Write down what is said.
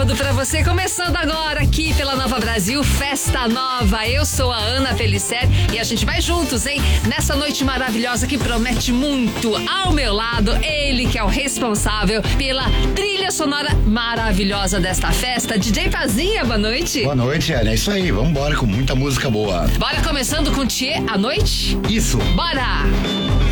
sábado pra você, começando agora aqui pela Nova Brasil, Festa Nova. Eu sou a Ana Felicer e a gente vai juntos, hein? Nessa noite maravilhosa que promete muito. Ao meu lado, ele que é o responsável pela trilha sonora maravilhosa desta festa, DJ Pazinha, boa noite. Boa noite, Ana, é isso aí, vamos embora com muita música boa. Bora começando com Tchê à noite? Isso. Bora!